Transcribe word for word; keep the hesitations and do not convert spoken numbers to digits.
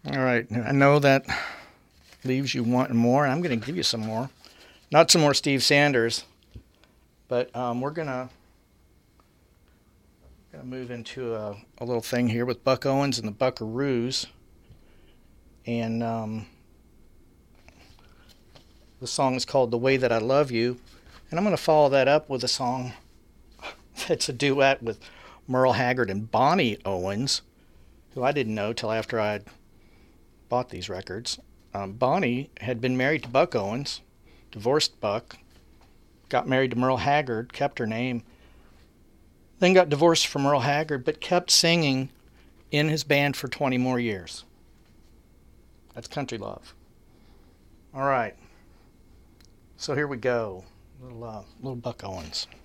All right. I know that leaves you wanting more, and I'm going to give you some more. Not some more Steve Sanders, but um, we're going to gonna move into a, a little thing here with Buck Owens and the Buckaroos. And um, the song is called The Way That I Love You. And I'm going to follow that up with a song that's a duet with Merle Haggard and Bonnie Owens, who I didn't know till after I bought these records. Um, Bonnie had been married to Buck Owens, divorced Buck, got married to Merle Haggard, kept her name, then got divorced from Merle Haggard, but kept singing in his band for twenty more years. That's country love. All right. So here we go. Little, uh, little Buck Owens.